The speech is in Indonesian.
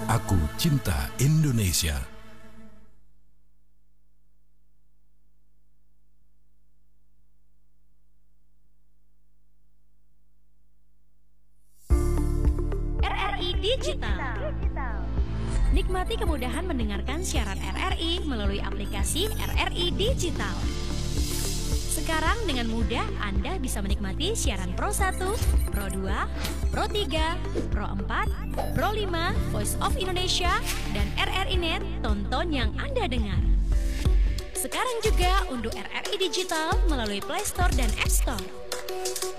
Aku cinta Indonesia. RRI Digital. Nikmati kemudahan mendengarkan siaran RRI melalui aplikasi RRI Digital. Sekarang dengan mudah Anda bisa menikmati siaran Pro 1, Pro 2, Pro 3, Pro 4, Pro 5, Voice of Indonesia, dan RRI Net, tonton yang Anda dengar. Sekarang juga unduh RRI Digital melalui Play Store dan App Store.